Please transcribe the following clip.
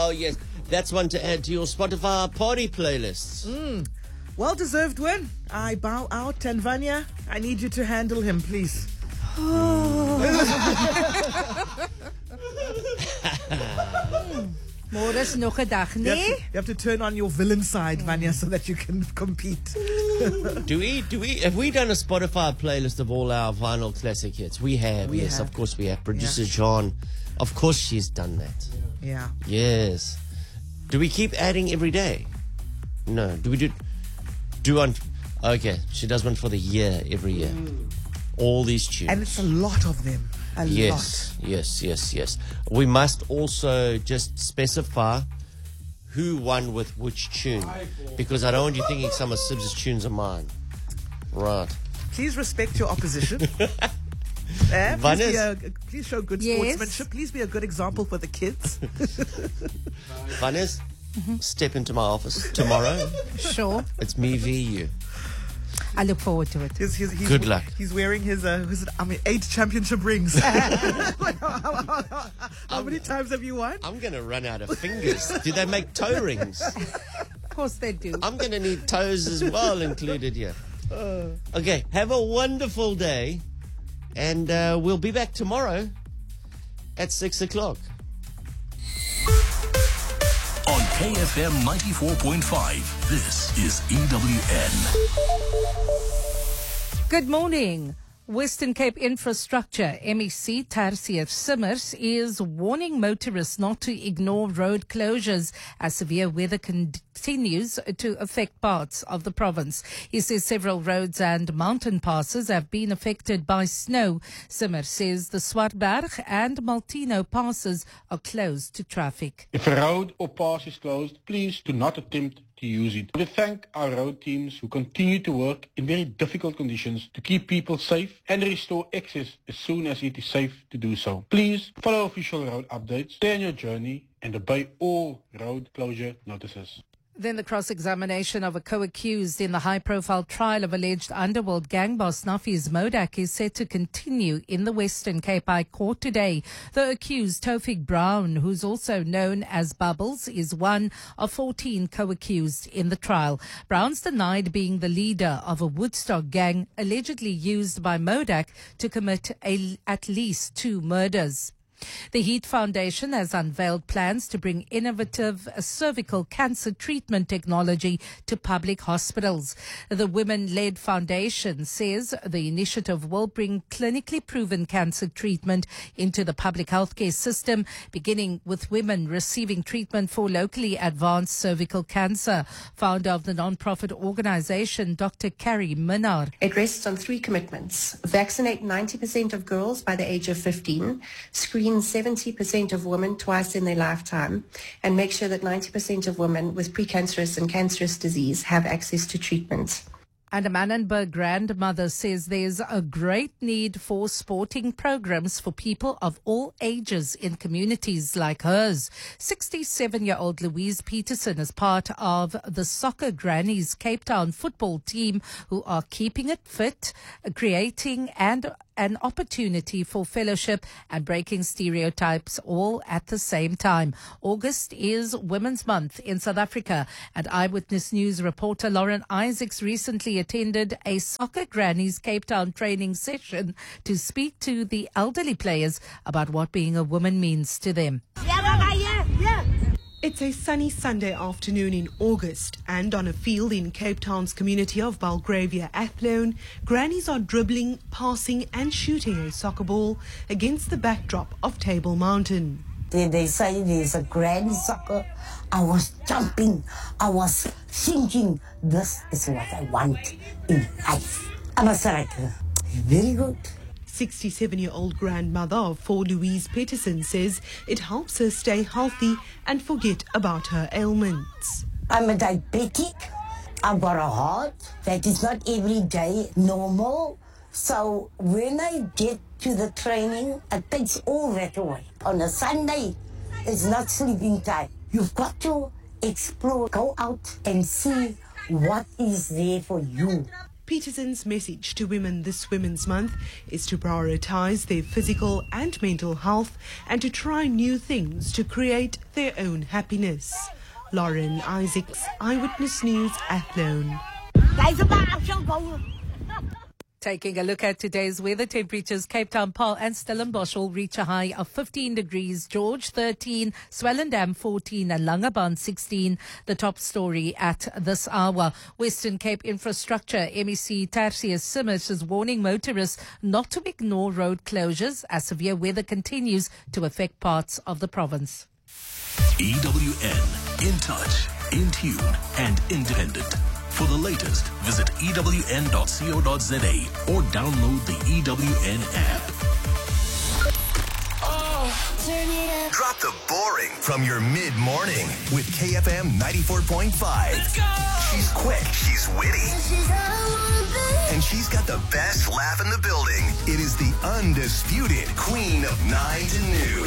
Oh, yes. That's one to add to your Spotify party playlists. Well-deserved win. I bow out, and Vanya, I need you to handle him, please. Morris nog 'n dag, You nee? have to turn on your villain side, Vanya, so that you can compete. Have we done a Spotify playlist of all our vinyl classic hits? We have, We yes, have. of course we have. Producer John, of course she's done that. Yeah. Yes. Do we keep adding every day? No. Do we do one? Okay, she does one for the year, every year. All these tunes. And it's a lot of them. A lot. Yes. We must also just specify who won with which tune, because I don't want you thinking some of Sibs' tunes are mine. Right. Please respect your opposition. Please show good Yes. sportsmanship. Please be a good example for the kids. Vanessa, step into my office tomorrow. Sure. It's me v you. I look forward to it. He's Good luck. He's wearing his 8 championship rings. How many times have you won? I'm going to run out of fingers. Do they make toe rings? Of course they do. I'm going to need toes as well included here. Okay, have a wonderful day. And we'll be back tomorrow at 6 o'clock. On KFM 94.5, this is EWN. Good morning. Western Cape Infrastructure, MEC Tarsief Simmers, is warning motorists not to ignore road closures as severe weather continues to affect parts of the province. He says several roads and mountain passes have been affected by snow. Simmers says the Swartberg and Maltino passes are closed to traffic. If a road or pass is closed, please do not attempt to use it. We thank our road teams who continue to work in very difficult conditions to keep people safe and restore access as soon as it is safe to do so. Please follow official road updates, stay on your journey and obey all road closure notices. Then the cross-examination of a co-accused in the high-profile trial of alleged underworld gang boss Nafiz Modak is set to continue in the Western Cape High Court today. The accused, Tofik Brown, who's also known as Bubbles, is one of 14 co-accused in the trial. Brown's denied being the leader of a Woodstock gang allegedly used by Modak to commit at least 2 murders. The Heat Foundation has unveiled plans to bring innovative cervical cancer treatment technology to public hospitals. The women-led foundation says the initiative will bring clinically proven cancer treatment into the public healthcare system, beginning with women receiving treatment for locally advanced cervical cancer. Founder of the non-profit organization, Dr. Carrie Minnar. It rests on 3 commitments. Vaccinate 90% of girls by the age of 15, screen 70% of women twice in their lifetime, and make sure that 90% of women with precancerous and cancerous disease have access to treatment. And a Manenberg grandmother says there's a great need for sporting programs for people of all ages in communities like hers. 67-year-old Louise Peterson is part of the Soccer Grannies Cape Town football team, who are keeping it fit, creating an opportunity for fellowship and breaking stereotypes all at the same time. August is Women's Month in South Africa, and Eyewitness News reporter Lauren Isaacs recently attended a Soccer Grannies Cape Town training session to speak to the elderly players about what being a woman means to them. It's a sunny Sunday afternoon in August, and on a field in Cape Town's community of Belgravia Athlone, grannies are dribbling, passing and shooting a soccer ball against the backdrop of Table Mountain. They say there's a granny soccer. I was jumping, I was thinking, this is what I want in life. And I said, very good. 67-year-old grandmother of 4, Louise Peterson, says it helps her stay healthy and forget about her ailments. I'm a diabetic. I've got a heart that is not every day normal. So when I get to the training, it takes all that away. On a Sunday, it's not sleeping time. You've got to explore, go out and see what is there for you. Peterson's message to women this Women's Month is to prioritize their physical and mental health and to try new things to create their own happiness. Lauren Isaacs, Eyewitness News, Athlone. Taking a look at today's weather temperatures, Cape Town, Paarl and Stellenbosch will reach a high of 15 degrees, George 13, Swellendam 14 and Langebaan 16. The top story at this hour. Western Cape Infrastructure MEC Tertius Simmers is warning motorists not to ignore road closures as severe weather continues to affect parts of the province. EWN, in touch, in tune and independent. For the latest, visit ewn.co.za or download the EWN app. Drop the boring from your mid-morning with KFM 94.5. Let's go! She's quick, she's witty, and she's got the best laugh in the building. It is the undisputed queen of 9 to noon.